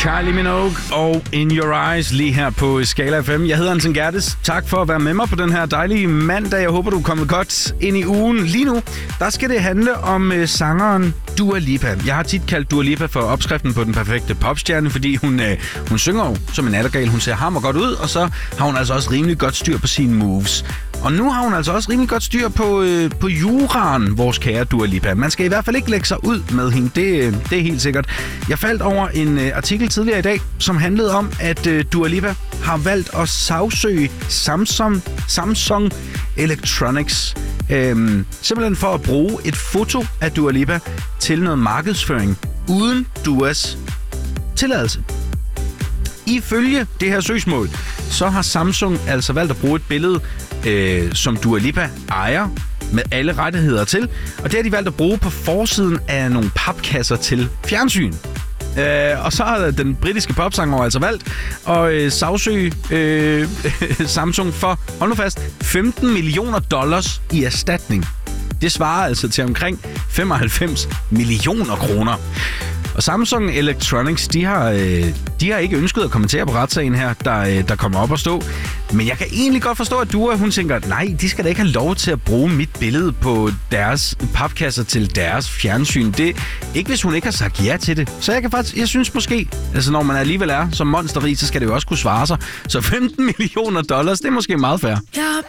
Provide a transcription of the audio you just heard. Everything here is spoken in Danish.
Kylie Minogue og In Your Eyes lige her på Skala FM. Jeg hedder Anton Gerdes. Tak for at være med mig på den her dejlige mandag. Jeg håber, du er kommet godt ind i ugen. Lige nu, der skal det handle om sangeren Dua Lipa. Jeg har tit kaldt Dua Lipa for opskriften på den perfekte popstjerne, fordi hun synger jo som en nattergal. Hun ser hammer godt ud, og så har hun altså også rimelig godt styr på sine moves. Og nu har hun altså også rimelig godt styr på juraen, vores kære Dua Lipa. Man skal i hvert fald ikke lægge sig ud med hende, det er helt sikkert. Jeg faldt over en artikel tidligere i dag, som handlede om, at Dua Lipa har valgt at sagsøge Samsung Electronics. Simpelthen for at bruge et foto af Dua Lipa til noget markedsføring uden Duas tilladelse. Ifølge det her søgsmål, så har Samsung altså valgt at bruge et billede, som Dua Lipa ejer med alle rettigheder til, og det har de valgt at bruge på forsiden af nogle papkasser til fjernsyn. Og så har den britiske popsanger altså valgt at sagsøge Samsung for, hold nu fast, $15 millioner i erstatning. Det svarer altså til omkring 95 millioner kroner. Og Samsung Electronics, de har ikke ønsket at kommentere på retssagen her, der kommer op at stå. Men jeg kan egentlig godt forstå, at Dua, hun tænker, nej, de skal da ikke have lov til at bruge mit billede på deres papkasser til deres fjernsyn. Det ikke, hvis hun ikke har sagt ja til det. Så jeg synes måske, altså når man alligevel er som monsterrig, så skal det jo også kunne svare sig. Så $15 millioner, det er måske meget fair. Jeg har